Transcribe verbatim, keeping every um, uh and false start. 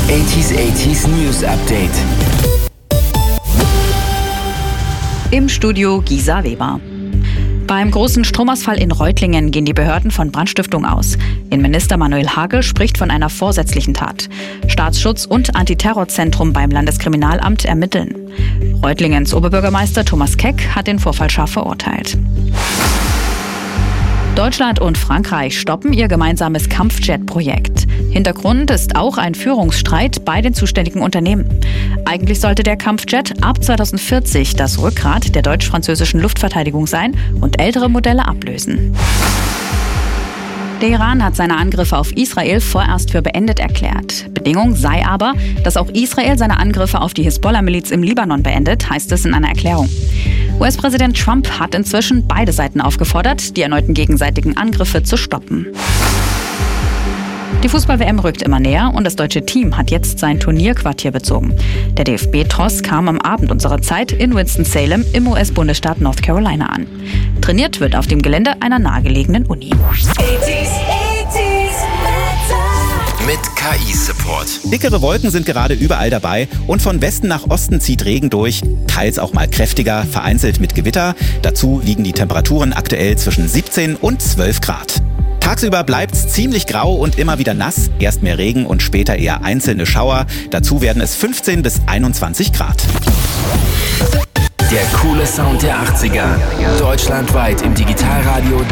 achtziger achtziger News Update. Im Studio Gisa Weber. Beim großen Stromausfall in Reutlingen gehen die Behörden von Brandstiftung aus. Innenminister Manuel Hagel spricht von einer vorsätzlichen Tat. Staatsschutz und Antiterrorzentrum beim Landeskriminalamt ermitteln. Reutlingens Oberbürgermeister Thomas Keck hat den Vorfall scharf verurteilt. Deutschland und Frankreich stoppen ihr gemeinsames Kampfjet-Projekt. Hintergrund ist auch ein Führungsstreit bei den zuständigen Unternehmen. Eigentlich sollte der Kampfjet ab zweitausendvierzig das Rückgrat der deutsch-französischen Luftverteidigung sein und ältere Modelle ablösen. Der Iran hat seine Angriffe auf Israel vorerst für beendet erklärt. Bedingung sei aber, dass auch Israel seine Angriffe auf die Hisbollah-Miliz im Libanon beendet, heißt es in einer Erklärung. U S-Präsident Trump hat inzwischen beide Seiten aufgefordert, die erneuten gegenseitigen Angriffe zu stoppen. Die Fußball-W M rückt immer näher und das deutsche Team hat jetzt sein Turnierquartier bezogen. Der D F B-Tross kam am Abend unserer Zeit in Winston-Salem im U S-Bundesstaat North Carolina an. Trainiert wird auf dem Gelände einer nahegelegenen Uni. Mit K I-Support. Dickere Wolken sind gerade überall dabei und von Westen nach Osten zieht Regen durch, teils auch mal kräftiger, vereinzelt mit Gewitter. Dazu liegen die Temperaturen aktuell zwischen siebzehn und zwölf Grad. Tagsüber bleibt's ziemlich grau und immer wieder nass. Erst mehr Regen und später eher einzelne Schauer. Dazu werden es fünfzehn bis einundzwanzig Grad. Der coole Sound der achtziger. Deutschlandweit im Digitalradio